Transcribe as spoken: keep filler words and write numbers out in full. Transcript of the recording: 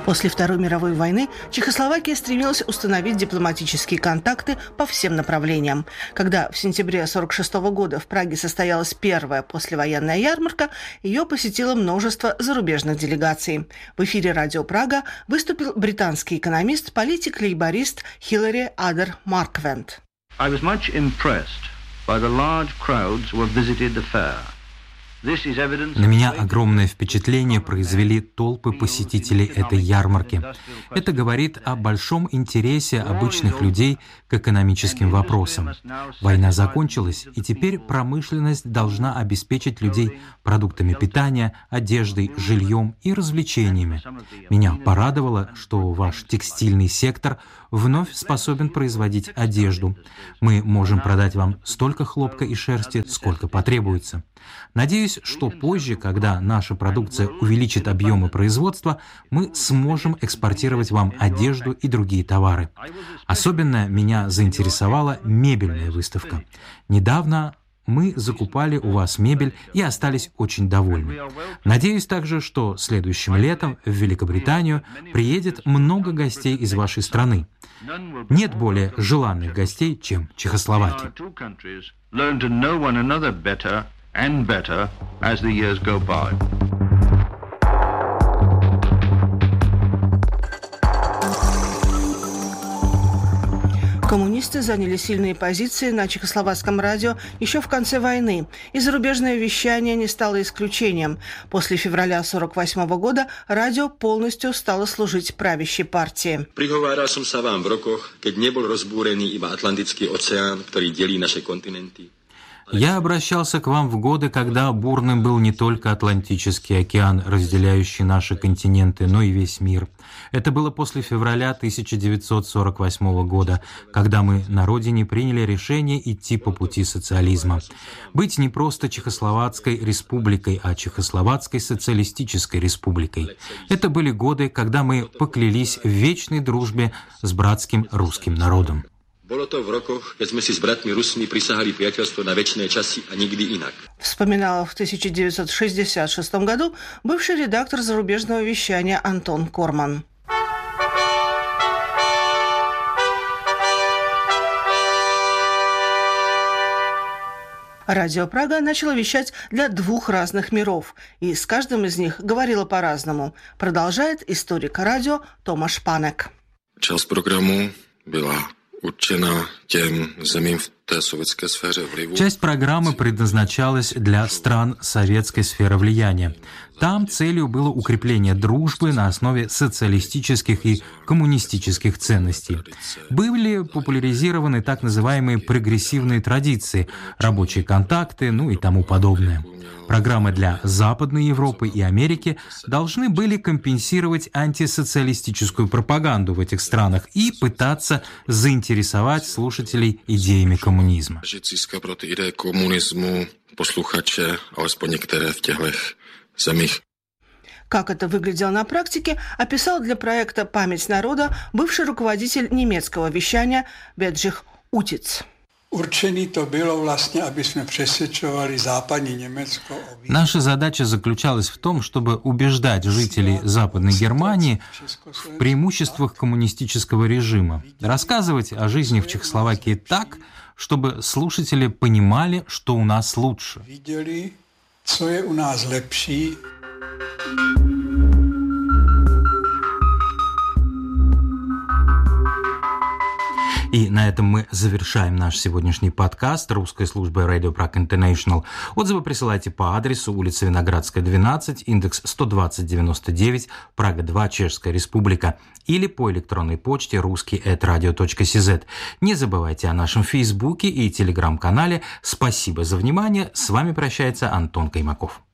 После Второй мировой войны Чехословакия стремилась установить дипломатические контакты по всем направлениям. Когда в сентябре тысяча девятьсот сорок шестого года в Праге состоялась первая послевоенная ярмарка, ее посетило множество зарубежных делегаций. В эфире «Радио Прага» выступил британский экономист, политик-лейборист Хиллари Адер Марквент. I was much impressed by the large crowds who have visited the fair. На меня огромное впечатление произвели толпы посетителей этой ярмарки. Это говорит о большом интересе обычных людей к экономическим вопросам. Война закончилась, и теперь промышленность должна обеспечить людей продуктами питания, одеждой, жильем и развлечениями. Меня порадовало, что ваш текстильный сектор вновь способен производить одежду. Мы можем продать вам столько хлопка и шерсти, сколько потребуется. Надеюсь, что позже, когда наша продукция увеличит объемы производства, мы сможем экспортировать вам одежду и другие товары. Особенно меня заинтересовала мебельная выставка. Недавно мы закупали у вас мебель и остались очень довольны. Надеюсь также, что следующим летом в Великобританию приедет много гостей из вашей страны. Нет более желанных гостей, чем Чехословакия. And better as the years go by. Коммунисты заняли сильные позиции на чехословацком радио еще в конце войны, и зарубежное вещание не стало исключением. После февраля сорок восьмого года радио полностью стало служить правящей партии. Приговарял som sa vám v rokoch, keď nebol rozbúrený iba Atlantický oceán, ktorý delí naše kontinenty. Я обращался к вам в годы, когда бурным был не только Атлантический океан, разделяющий наши континенты, но и весь мир. Это было после февраля тысяча девятьсот сорок восьмого года, когда мы на родине приняли решение идти по пути социализма. Быть не просто Чехословацкой республикой, а Чехословацкой социалистической республикой. Это были годы, когда мы поклялись в вечной дружбе с братским русским народом. Bolo to v rokoch, keď sme si s bratmi Rusmi prisahali priateľstvo na večné časy a nikdy inak. Вспоминал в тысяча девятьсот шестьдесят шестом году бывший редактор зарубежного вещания Антон Корман. Радио Прага начало вещать для двух разных миров, и с каждым из них говорило по-разному. Продолжает историк радио Томаш Панек. Часть программы была určena těm zemím v té sovětské sféře vlivu. Часть программы предназначалась для стран советской сферы влияния. Там целью было укрепление дружбы на основе социалистических и коммунистических ценностей. Были популяризированы так называемые прогрессивные традиции, рабочие контакты, ну и тому подобное. Программы для Западной Европы и Америки должны были компенсировать антисоциалистическую пропаганду в этих странах и пытаться заинтересовать слушателей идеями коммунизма. Získat pro ty ideje komunismu posluchače, alespoň některé v těchto zemích. Как это выглядело на практике, описал для проекта «Память народа» бывший руководитель немецкого вещания Bedřich Utiц. Наша задача заключалась в том, чтобы убеждать жителей Западной Германии в преимуществах коммунистического режима, рассказывать о жизни в Чехословакии так, чтобы слушатели понимали, что у нас лучше. И на этом мы завершаем наш сегодняшний подкаст русской службы Radio Prague International. Отзывы присылайте по адресу улица Виноградская, двенадцать, индекс сто двадцать девяносто девять, Прага два, Чешская Республика, или по электронной почте русский эт радио точка си зет. Не забывайте о нашем Фейсбуке и Телеграм-канале. Спасибо за внимание. С вами прощается Антон Каймаков.